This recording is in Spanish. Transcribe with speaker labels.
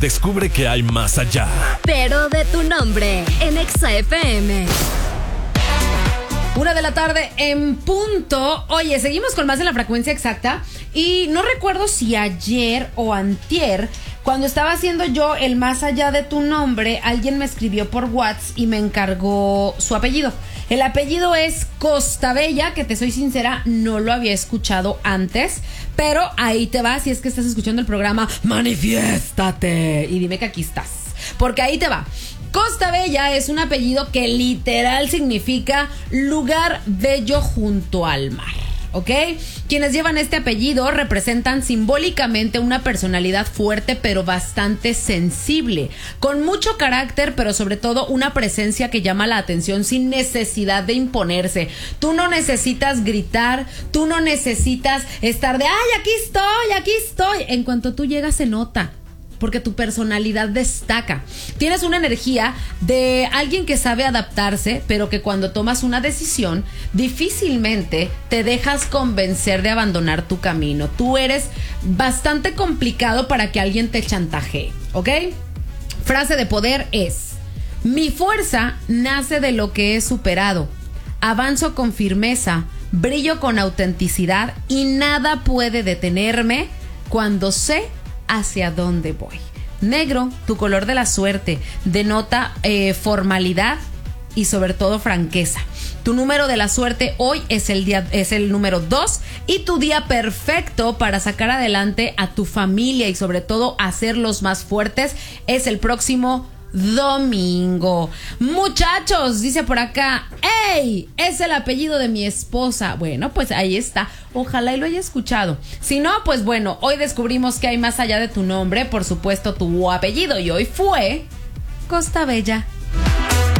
Speaker 1: descubre que hay más allá.
Speaker 2: Pero de tu nombre, en Exa FM.
Speaker 3: 1 de la tarde en punto. Oye, seguimos con más de la frecuencia exacta. Y no recuerdo si ayer o antier, cuando estaba haciendo yo el más allá de tu nombre, alguien me escribió por WhatsApp y me encargó su apellido. El apellido es Costabella, que te soy sincera, no lo había escuchado antes, pero ahí te va, si es que estás escuchando el programa, manifiéstate y dime que aquí estás, porque ahí te va. Costabella es un apellido que literal significa lugar bello junto al mar, ¿ok? Quienes llevan este apellido representan simbólicamente una personalidad fuerte pero bastante sensible, con mucho carácter, pero sobre todo una presencia que llama la atención sin necesidad de imponerse. Tú no necesitas gritar, tú no necesitas estar de ¡ay, aquí estoy, aquí estoy! En cuanto tú llegas se nota, porque tu personalidad destaca. Tienes una energía de alguien que sabe adaptarse, pero que cuando tomas una decisión, difícilmente te dejas convencer de abandonar tu camino. Tú eres bastante complicado para que alguien te chantajee, ¿ok? Frase de poder es: mi fuerza nace de lo que he superado. Avanzo con firmeza, brillo con autenticidad y nada puede detenerme cuando sé hacia dónde voy. Negro, tu color de la suerte, denota formalidad y sobre todo franqueza. Tu número de la suerte hoy es el número 2 y tu día perfecto para sacar adelante a tu familia y sobre todo hacerlos más fuertes es el próximo domingo. Muchachos, dice por acá, ¡ey! Es el apellido de mi esposa. Bueno, pues ahí está. Ojalá y lo haya escuchado. Si no, pues bueno, hoy descubrimos que hay más allá de tu nombre, por supuesto tu apellido, y hoy fue Costabella.